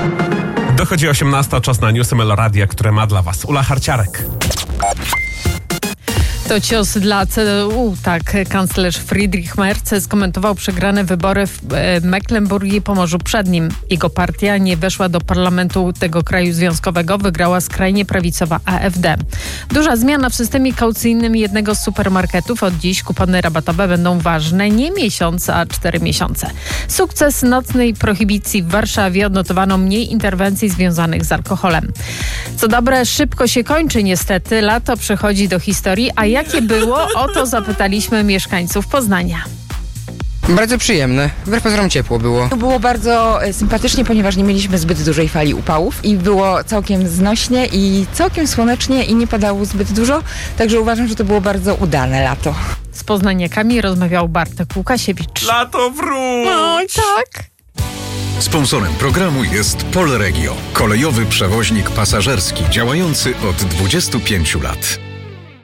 Dochodzi 18, czas na newsy Meloradia, które ma dla Was Ula Harciarek. To cios dla CDU, tak kanclerz Friedrich Merz skomentował przegrane wybory w Mecklenburgii i Pomorzu Przednim. Jego partia nie weszła do parlamentu tego kraju związkowego, wygrała skrajnie prawicowa AfD. Duża zmiana w systemie kaucyjnym jednego z supermarketów. Od dziś kupony rabatowe będą ważne nie miesiąc, a 4 miesiące. Sukces nocnej prohibicji w Warszawie odnotowano mniej interwencji związanych z alkoholem. Co dobre, szybko się kończy niestety. Lato przechodzi do historii, a jakie było? O to zapytaliśmy mieszkańców Poznania. Bardzo przyjemne. Wbrew pozorom ciepło było. Było bardzo sympatycznie, ponieważ nie mieliśmy zbyt dużej fali upałów i było całkiem znośnie i całkiem słonecznie i nie padało zbyt dużo, także uważam, że to było bardzo udane lato. Z poznaniakami rozmawiał Bartek Łukasiewicz. Lato wróć! Oj, tak. Sponsorem programu jest Polregio, kolejowy przewoźnik pasażerski działający od 25 lat.